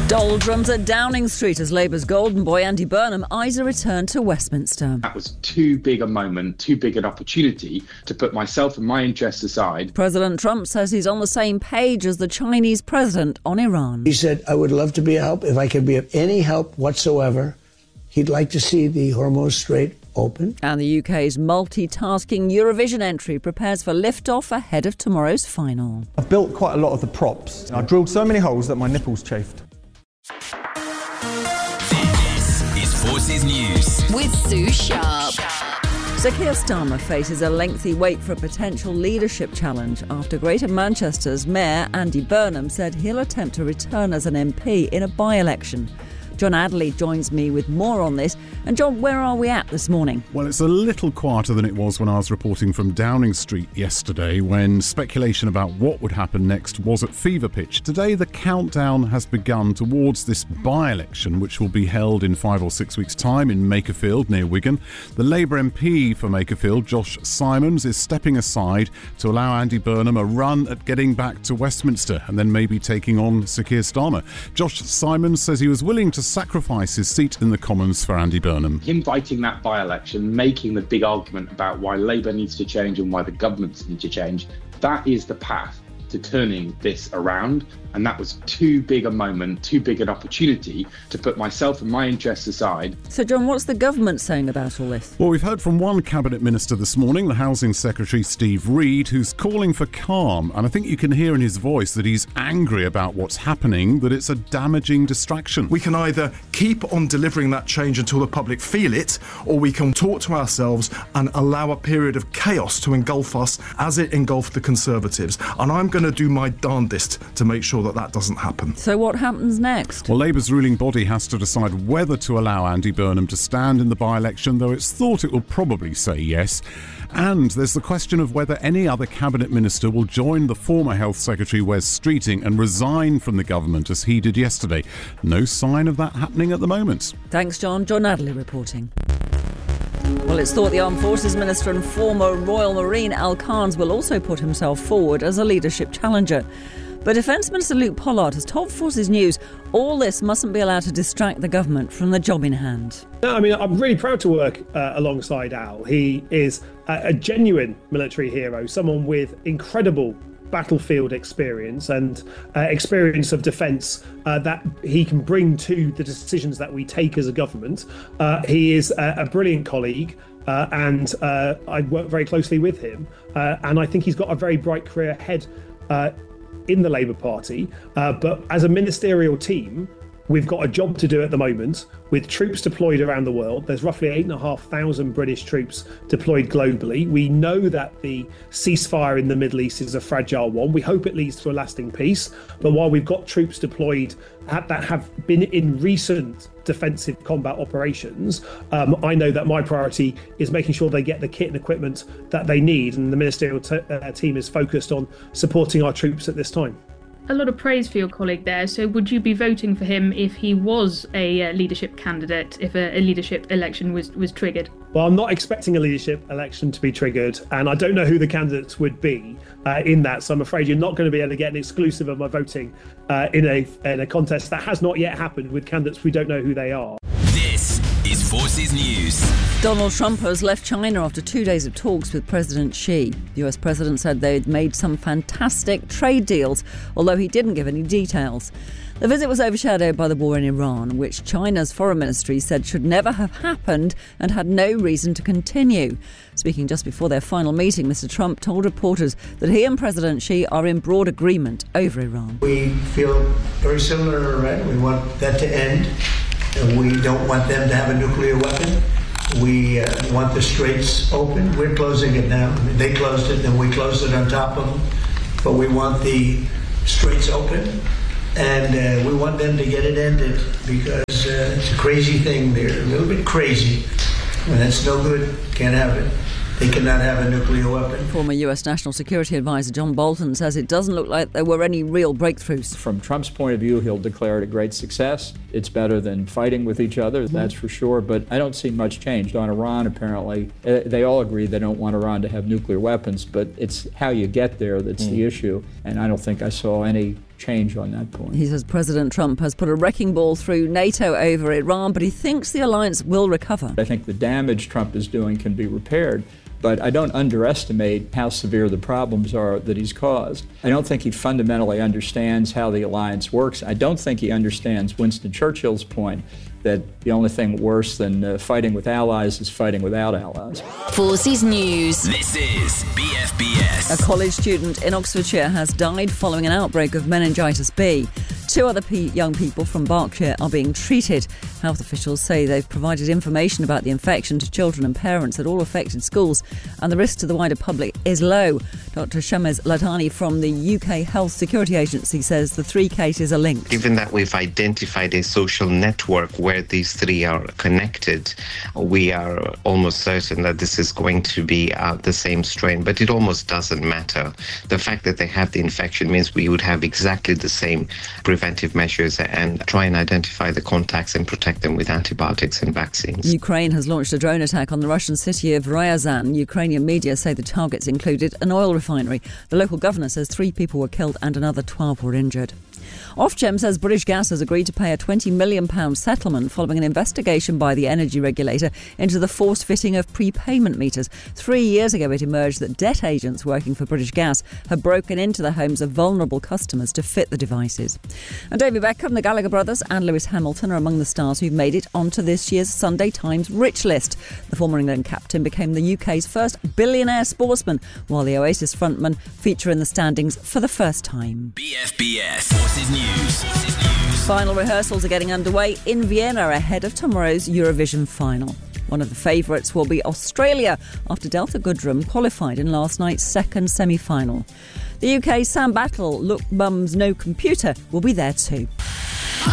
Doldrums at Downing Street as Labour's golden boy Andy Burnham eyes a return to Westminster. That was too big a moment, too big an opportunity to put myself and my interests aside. President Trump says he's on the same page as the Chinese president on Iran. He said, I would love to be a help. If I could be of any help whatsoever, he'd like to see the Hormuz Strait open. And the UK's multitasking Eurovision entry prepares for liftoff ahead of tomorrow's final. I've built quite a lot of the props. I drilled so many holes that my nipples chafed. This is Forces News with Sue Sharp. Sir Keir Starmer faces a lengthy wait for a potential leadership challenge after Greater Manchester's Mayor Andy Burnham said he'll attempt to return as an MP in a by-election. John Adderley joins me with more on this. And John, where are we at this morning? Well, it's a little quieter than it was when I was reporting from Downing Street yesterday, when speculation about what would happen next was at fever pitch. Today, the countdown has begun towards this by-election, which will be held in 5 or 6 weeks' time in Makerfield, near Wigan. The Labour MP for Makerfield, Josh Simons, is stepping aside to allow Andy Burnham a run at getting back to Westminster and then maybe taking on Sir Keir Starmer. Josh Simons says he was willing to sacrifice his seat in the Commons for Andy Burnham. Him fighting that by-election, making the big argument about why Labour needs to change and why the governments need to change, that is the path to turning this around. And that was too big a moment, too big an opportunity to put myself and my interests aside. So, John, what's the government saying about all this? Well, we've heard from one Cabinet Minister this morning, the Housing Secretary Steve Reed, who's calling for calm. And I think you can hear in his voice that he's angry about what's happening, that it's a damaging distraction. We can either keep on delivering that change until the public feel it, or we can talk to ourselves and allow a period of chaos to engulf us as it engulfed the Conservatives. And I'm going to do my darndest to make sure that doesn't happen. So what happens next? Well, Labour's ruling body has to decide whether to allow Andy Burnham to stand in the by-election, though it's thought it will probably say yes. And there's the question of whether any other Cabinet Minister will join the former Health Secretary Wes Streeting and resign from the government as he did yesterday. No sign of that happening at the moment. Thanks, John. John Adderley reporting. Well, it's thought the Armed Forces Minister and former Royal Marine Al Carnes will also put himself forward as a leadership challenger. But Defence Minister Luke Pollard has told Forces News all this mustn't be allowed to distract the government from the job in hand. No, I mean, I'm really proud to work alongside Al. He is a genuine military hero, someone with incredible battlefield experience and experience of defence that he can bring to the decisions that we take as a government. He is a brilliant colleague. And I work very closely with him. And I think he's got a very bright career ahead in the Labour Party. But as a ministerial team, we've got a job to do at the moment with troops deployed around the world. There's roughly 8,500 British troops deployed globally. We know that the ceasefire in the Middle East is a fragile one. We hope it leads to a lasting peace. But while we've got troops deployed that have been in recent defensive combat operations, I know that my priority is making sure they get the kit and equipment that they need. And the ministerial team is focused on supporting our troops at this time. A lot of praise for your colleague there. So would you be voting for him if he was a leadership candidate, if a leadership election was triggered? Well, I'm not expecting a leadership election to be triggered, and I don't know who the candidates would be in that. So I'm afraid you're not going to be able to get an exclusive of my voting in a contest that has not yet happened with candidates we don't know who they are. This is Forces News. Donald Trump has left China after 2 days of talks with President Xi. The US president said they'd made some fantastic trade deals, although he didn't give any details. The visit was overshadowed by the war in Iran, which China's foreign ministry said should never have happened and had no reason to continue. Speaking just before their final meeting, Mr. Trump told reporters that he and President Xi are in broad agreement over Iran. We feel very similar to Iran. We want that to end. And we don't want them to have a nuclear weapon. We want the straits open. We're closing it now. They closed it, then we closed it on top of them. But we want the straits open, and we want them to get it ended because it's a crazy thing. They're a little bit crazy, and that's no good. Can't have it. They cannot have a nuclear weapon. Former US National Security Advisor John Bolton says it doesn't look like there were any real breakthroughs. From Trump's point of view, he'll declare it a great success. It's better than fighting with each other, that's for sure. But I don't see much change. On Iran, apparently, they all agree they don't want Iran to have nuclear weapons, but it's how you get there that's the issue. And I don't think I saw any change on that point. He says President Trump has put a wrecking ball through NATO over Iran, but he thinks the alliance will recover. I think the damage Trump is doing can be repaired, but I don't underestimate how severe the problems are that he's caused. I don't think he fundamentally understands how the alliance works. I don't think he understands Winston Churchill's point that the only thing worse than fighting with allies is fighting without allies. Forces News. This is BFBS. A college student in Oxfordshire has died following an outbreak of meningitis B. 2 other young people from Berkshire are being treated. Health officials say they've provided information about the infection to children and parents at all affected schools, and the risk to the wider public is low. Dr. Shamez Latani from the UK Health Security Agency says the 3 cases are linked. Given that we've identified a social network where these 3 are connected, we are almost certain that this is going to be the same strain, but it almost doesn't matter. The fact that they have the infection means we would have exactly the same preventive measures and try and identify the contacts and protect them with antibiotics and vaccines. Ukraine has launched a drone attack on the Russian city of Ryazan. Ukrainian media say the targets included an oil refinery. The local governor says 3 people were killed and another 12 were injured. Ofgem says British Gas has agreed to pay a £20 million settlement following an investigation by the energy regulator into the forced fitting of prepayment meters. 3 years ago, it emerged that debt agents working for British Gas had broken into the homes of vulnerable customers to fit the devices. And David Beckham, the Gallagher brothers and Lewis Hamilton are among the stars who've made it onto this year's Sunday Times Rich List. The former England captain became the UK's first billionaire sportsman, while the Oasis frontman feature in the standings for the first time. BFBS Forces News. Final rehearsals are getting underway in Vienna ahead of tomorrow's Eurovision final. One of the favourites will be Australia after Delta Goodrem qualified in last night's second semi-final. The UK's Sam Battle, Look Mum's No Computer, will be there too.